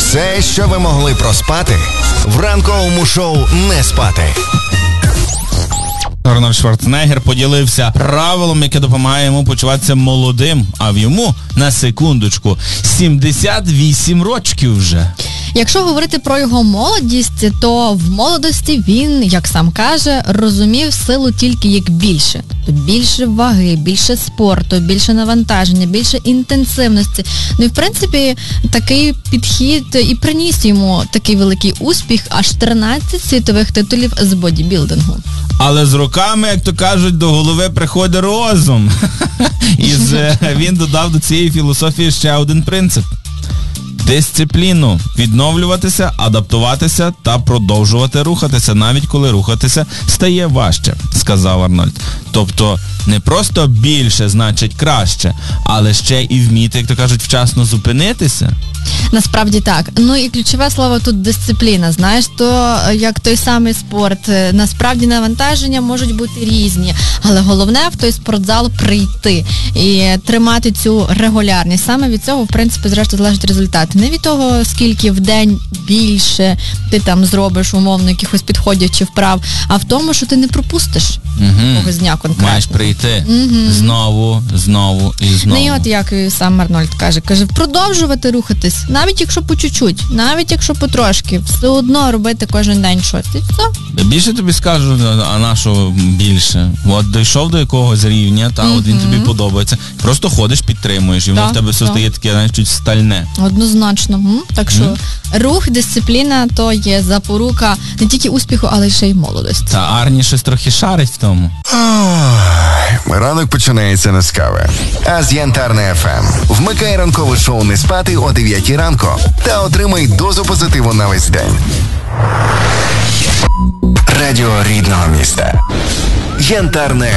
Все, що ви могли проспати, в ранковому шоу «Не спати». Арнольд Шварценеггер поділився правилом, яке допомагає йому почуватися молодим, а в йому, на секундочку, 78 років вже. Якщо говорити про його молодість, то в молодості він, як сам каже, розумів силу тільки як більше. Тобто більше ваги, більше спорту, більше навантаження, більше інтенсивності. Ну і в принципі такий підхід і приніс йому такий великий успіх, аж 13 світових титулів з бодібілдингу. Але з роками, як то кажуть, до голови приходить розум. І він додав до цієї філософії ще один принцип. Дисципліну. Відновлюватися, адаптуватися та продовжувати рухатися, навіть коли рухатися стає важче, сказав Арнольд. Тобто не просто більше значить краще, але ще і вміти, як то кажуть, вчасно зупинитися. Насправді так. Ну і ключове слово тут дисципліна. Знаєш, то як той самий спорт. Насправді навантаження можуть бути різні, але головне в той спортзал прийти і тримати цю регулярність. Саме від цього, в принципі, зрештою залежить результат. Не від того, скільки в день більше ти там зробиш умовно якихось підходів чи вправ, а в тому, що ти не пропустиш когось дня конкретно. Маєш прийти знову і знову. Ну і от як сам Арнольд каже, продовжувати рухатись, навіть якщо по чуть-чуть, навіть якщо потрошки, все одно робити кожен день щось. І все. Більше тобі скажу, а на що більше? От дійшов до якогось рівня, от він тобі подобається. Просто ходиш, підтримуєш, і воно в тебе все стає таке, навіть чуть стальне. Однозначно. Так що рух, дисципліна, то є запорука не тільки успіху, але й ще й молодості. Та Арні щось трохи шарить в тому. Ранок починається не з кави, а з Янтарне ФМ. Вмикай ранкове шоу «Не спати» о 9 ранку та отримай дозу позитиву на весь день. Радіо рідного міста. Янтарне